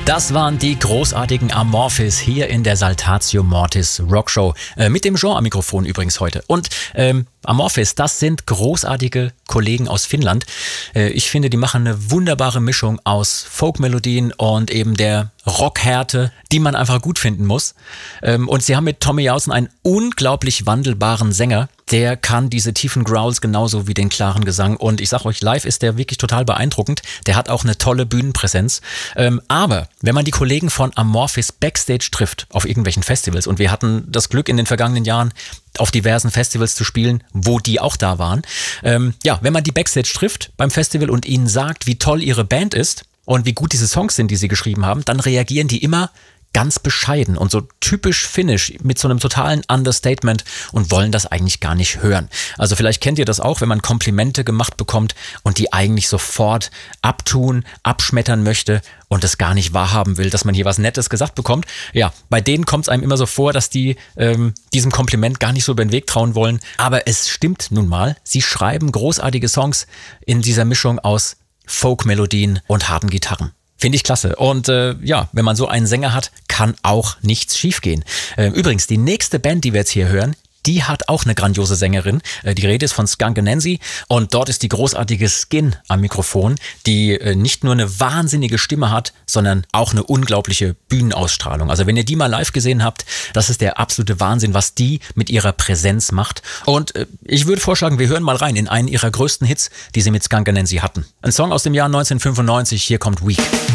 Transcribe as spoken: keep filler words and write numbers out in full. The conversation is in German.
Das waren die großartigen Amorphis hier in der Saltatio Mortis Rockshow. Äh, mit dem Jean am Mikrofon übrigens heute. Und ähm, Amorphis, das sind großartige Kollegen aus Finnland. Äh, ich finde, die machen eine wunderbare Mischung aus Folkmelodien und eben der Rockhärte, die man einfach gut finden muss. Ähm, und sie haben mit Tommy Jausen einen unglaublich wandelbaren Sänger. Der kann diese tiefen Growls genauso wie den klaren Gesang. Und ich sag euch, live ist der wirklich total beeindruckend. Der hat auch eine tolle Bühnenpräsenz. Ähm, aber wenn man die Kollegen von Amorphis Backstage trifft, auf irgendwelchen Festivals, und wir hatten das Glück in den vergangenen Jahren, auf diversen Festivals zu spielen, wo die auch da waren. Ähm, ja, wenn man die Backstage trifft beim Festival und ihnen sagt, wie toll ihre Band ist und wie gut diese Songs sind, die sie geschrieben haben, dann reagieren die immer ganz bescheiden und so typisch finnisch mit so einem totalen Understatement und wollen das eigentlich gar nicht hören. Also vielleicht kennt ihr das auch, wenn man Komplimente gemacht bekommt und die eigentlich sofort abtun, abschmettern möchte und es gar nicht wahrhaben will, dass man hier was Nettes gesagt bekommt. Ja, bei denen kommt es einem immer so vor, dass die ähm, diesem Kompliment gar nicht so über den Weg trauen wollen. Aber es stimmt nun mal, sie schreiben großartige Songs in dieser Mischung aus Folk-Melodien und harten Gitarren. Finde ich klasse. Und äh, ja, wenn man so einen Sänger hat, kann auch nichts schiefgehen. Äh, übrigens, die nächste Band, die wir jetzt hier hören, die hat auch eine grandiose Sängerin. Äh, die Rede ist von Skunk Anansie und dort ist die großartige Skin am Mikrofon, die äh, nicht nur eine wahnsinnige Stimme hat, sondern auch eine unglaubliche Bühnenausstrahlung. Also wenn ihr die mal live gesehen habt, das ist der absolute Wahnsinn, was die mit ihrer Präsenz macht. Und äh, ich würde vorschlagen, wir hören mal rein in einen ihrer größten Hits, die sie mit Skunk Anansie hatten. Ein Song aus dem Jahr neunzehnhundertfünfundneunzig, hier kommt Weak.